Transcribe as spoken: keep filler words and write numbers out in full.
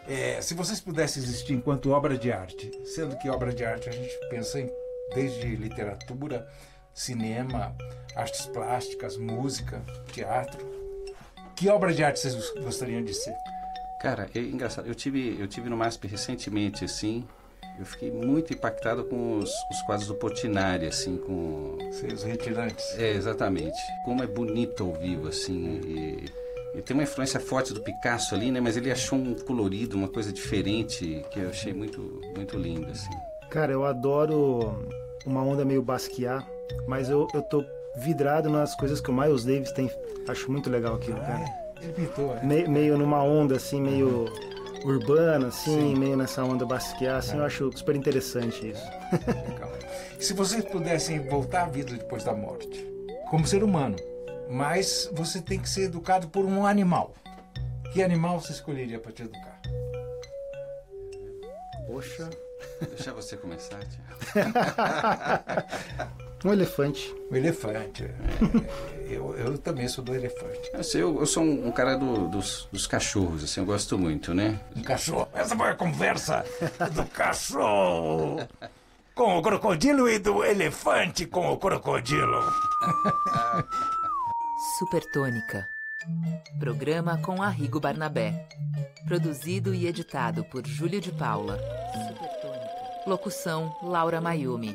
É, se vocês pudessem existir enquanto obra de arte, sendo que obra de arte a gente pensa em desde literatura, cinema, artes plásticas, música, teatro, que obra de arte vocês gostariam de ser? Cara, é engraçado. Eu tive, eu tive no MASP recentemente, assim. Eu fiquei muito impactado com os, os quadros do Portinari, assim, com... Sim, os retirantes. É, exatamente. Como é bonito ao vivo, assim. E, e tem uma influência forte do Picasso ali, né? Mas ele achou um colorido, uma coisa diferente, que eu achei muito, muito lindo, assim. Cara, eu adoro uma onda meio Basquiat, mas eu, eu tô vidrado nas coisas que o Miles Davis tem. Acho muito legal aquilo, cara. Ah, é? Ele pintou, é? Me, meio numa onda, assim, meio urbana, assim, Sim. meio nessa onda Basquiat, assim, é. Eu acho super interessante isso. Legal. E se vocês pudessem voltar à vida depois da morte, como ser humano, mas você tem que ser educado por um animal, que animal você escolheria para te educar? Poxa... Deixa você começar, Tia. Um elefante. O elefante. É, eu, eu também sou do elefante. Eu, sei, eu, eu sou um, um cara do, dos, dos cachorros, assim, eu gosto muito, né? Um cachorro. Essa foi a conversa do cachorro com o crocodilo e do elefante com o crocodilo. Supertônica. Programa com Arrigo Barnabé. Produzido e editado por Júlio de Paula. Supertônica. Locução: Laura Mayumi.